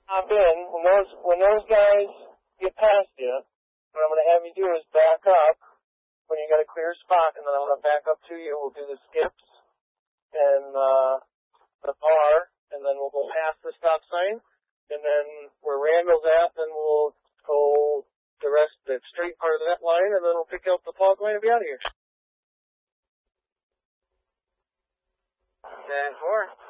hop in. When those guys get past you, what I'm going to have you do is back up when you got a clear spot, and then I'm going to back up to you. We'll do the skips and the bar, and then we'll go past the stop sign, and then where Randall's at, then we'll go the straight part of that line, and then we'll pick up the fog line and be out of here. 10-4.